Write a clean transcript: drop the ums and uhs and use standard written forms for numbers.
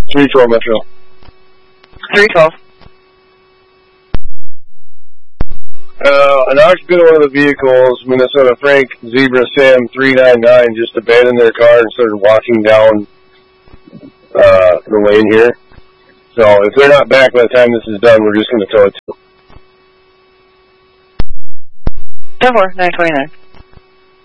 312 Metro. 312. An occupant of one of the vehicles, Minnesota Frank Zebra Sam 399, just abandoned their car and started walking down the lane here. So if they're not back by the time this is done, we're just going to tow it to. 10-4, 929.